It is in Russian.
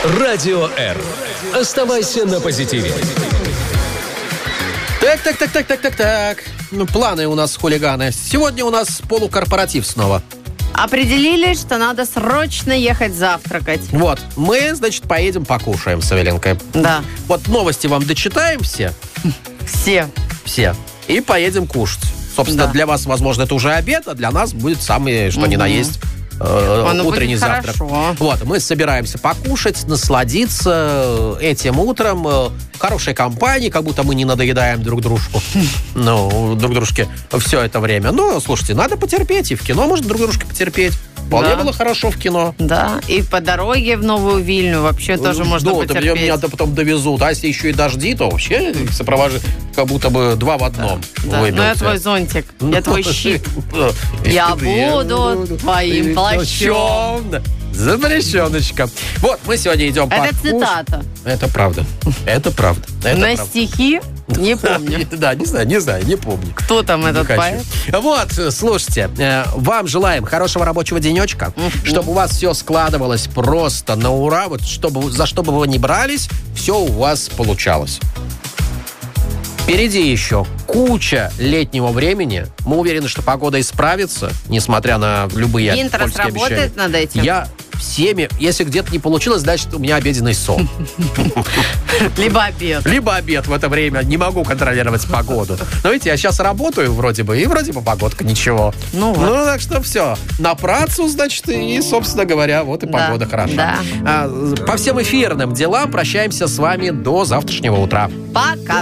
Радио Р. Оставайся на позитиве. Так. Ну, планы у нас, хулиганы. Сегодня у нас полукорпоратив снова. Определили, что надо срочно ехать завтракать. Вот, мы, значит, поедем покушаем с Эвелинкой. Да. Вот новости вам дочитаем все. Все. И поедем кушать. Собственно, Да. для вас, возможно, это уже обед, а для нас будет самый, что ни на есть, утренний будет завтрак. хорошо. Вот, мы собираемся покушать, насладиться этим утром хорошей компанией, как будто мы не надоедаем друг дружку. Ну, друг дружке все это время. Ну, слушайте, надо потерпеть, и в кино можно друг дружке потерпеть. Вполне Да. было хорошо в кино. Да, и по дороге в Новую Вильню вообще тоже можно потерпеть. Меня-то потом довезут. А если еще и дожди, то вообще сопровожу, как будто бы два в одном. Да. Ну, я твой зонтик, я твой щит. Я буду твоим плащом. Запрещеночка. Вот, мы сегодня идем Это покушать. цитата. Это правда. Это правда. На стихи не помню. Да, не знаю, не помню. Кто там этот поэт? Вот, слушайте, вам желаем хорошего рабочего денечка, чтобы у вас все складывалось просто на ура, вот чтобы, за что бы вы ни брались, все у вас получалось. Впереди еще куча летнего времени. Мы уверены, что погода исправится, несмотря на любые Интро польские обещания. сработает над этим? Я всеми, если где-то не получилось, значит, у меня обеденный сон. Либо обед. Либо обед в это время. Не могу контролировать погоду. Но видите, я сейчас работаю вроде бы, и вроде бы погодка ничего. Ну вот. Так что все. На працу, значит, и, собственно говоря, вот и погода хороша. Да. По всем эфирным делам прощаемся с вами до завтрашнего утра. Пока.